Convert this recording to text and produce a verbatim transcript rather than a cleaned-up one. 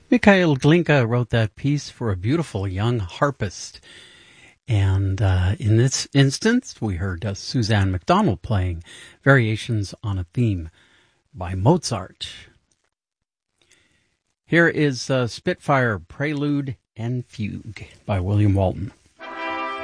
Mikhail Glinka wrote that piece for a beautiful young harpist. And uh, in this instance, we heard uh, Suzanne MacDonald playing Variations on a Theme by Mozart. Here is uh, Spitfire Prelude and Fugue by William Walton.